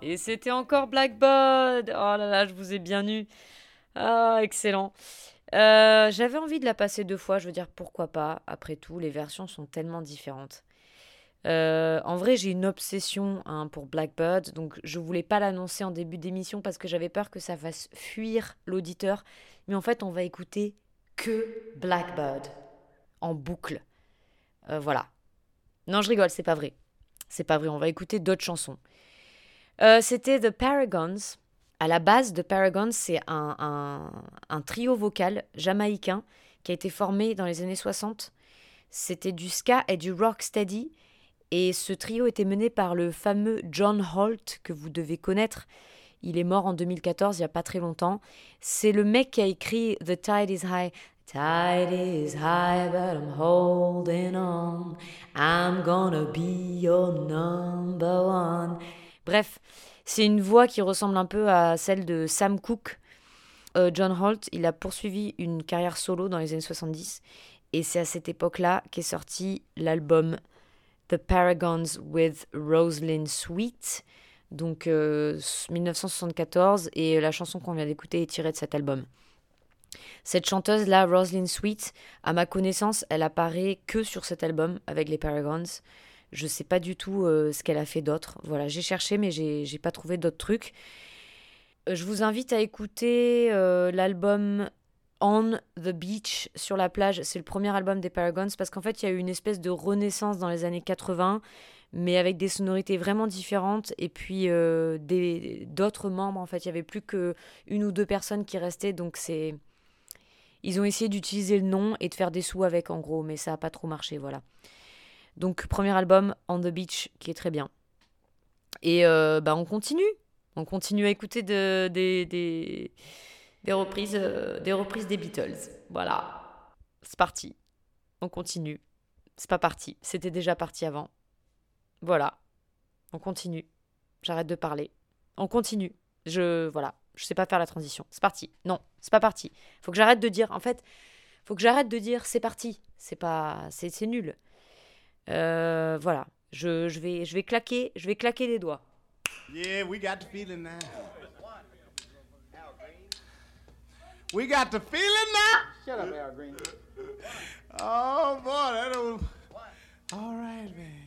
Et c'était encore Blackbird. Oh là là, je vous ai bien eu. Ah, excellent. J'avais envie de la passer 2 fois, je veux dire pourquoi pas. Après tout, les versions sont tellement différentes. En vrai, j'ai une obsession hein, pour Blackbird, donc je voulais pas l'annoncer en début d'émission parce que j'avais peur que ça fasse fuir l'auditeur. Mais en fait, on va écouter que Blackbird en boucle. Voilà. Non, je rigole, c'est pas vrai. C'est pas vrai, on va écouter d'autres chansons. C'était The Paragons. À la base, The Paragons, c'est un trio vocal jamaïcain qui a été formé dans les années 60. C'était du ska et du rocksteady. Et ce trio était mené par le fameux John Holt, que vous devez connaître. Il est mort en 2014, il n'y a pas très longtemps. C'est le mec qui a écrit The Tide is High. Tide is high, but I'm holding on. I'm gonna be your number one. Bref, c'est une voix qui ressemble un peu à celle de Sam Cooke. John Holt, il a poursuivi une carrière solo dans les années 70. Et c'est à cette époque-là qu'est sorti l'album The Paragons with Rosalind Sweet, donc 1974, et la chanson qu'on vient d'écouter est tirée de cet album. Cette chanteuse-là, Rosalind Sweet, à ma connaissance, elle apparaît que sur cet album avec les Paragons. Je sais pas du tout ce qu'elle a fait d'autre. Voilà, j'ai cherché, mais j'ai pas trouvé d'autres trucs. Je vous invite à écouter l'album On the Beach, sur la plage. C'est le premier album des Paragons parce qu'en fait, il y a eu une espèce de renaissance dans les années 80, mais avec des sonorités vraiment différentes. Et puis d'autres membres, en fait, il y avait plus que une ou deux personnes qui restaient. Donc ils ont essayé d'utiliser le nom et de faire des sous avec, en gros, mais ça n'a pas trop marché, voilà. Donc premier album On the Beach qui est très bien. Et on continue. On continue à écouter des reprises des Beatles. Voilà. C'est parti. On continue. C'est pas parti. C'était déjà parti avant. Voilà. On continue. J'arrête de parler. On continue. Voilà. Je sais pas faire la transition. C'est parti. Non, c'est pas parti. Faut que j'arrête de dire. En fait, faut que j'arrête de dire c'est parti. C'est pas. C'est nul. Voilà. Je vais claquer des doigts. Yeah, we got the feeling now. We got the feeling now. Shut up, Al Green. Oh boy, that was all right, man.